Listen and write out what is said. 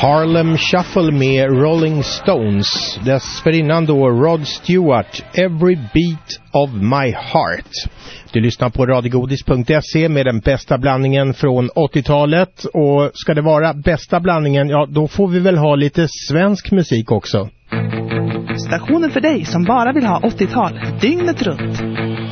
Harlem Shuffle med Rolling Stones. Dessförinnan då Rod Stewart, Every Beat of My Heart. Du lyssnar på radiogodis.se med den bästa blandningen från 80-talet. Och ska det vara bästa blandningen, ja då får vi väl ha lite svensk musik också. Stationen för dig som bara vill ha 80-tal dygnet runt.